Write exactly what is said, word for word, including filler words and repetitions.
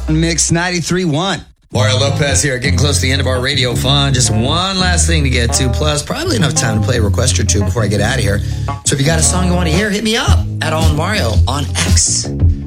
Mix ninety-three point one. Mario Lopez here, getting close to the end of our radio fun. Just one last thing to get to, plus probably enough time to play a request or two before I get out of here. So if you got a song you want to hear, hit me up at On Mario on X.